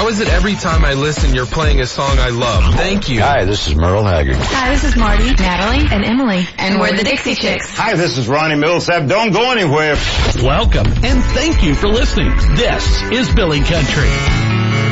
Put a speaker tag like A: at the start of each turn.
A: How is it every time I listen you're playing a song I love? Thank you.
B: Hi, this is Merle Haggard.
C: Hi, this is Marty, Natalie, and Emily. And we're the Dixie Chicks.
D: Hi, this is Ronnie Millsap. Don't go anywhere.
E: Welcome, and thank you for listening. This is Billy Country.